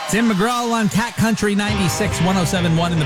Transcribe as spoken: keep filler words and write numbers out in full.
Tim McGraw on Cat Country ninety-six, one oh seven point one in the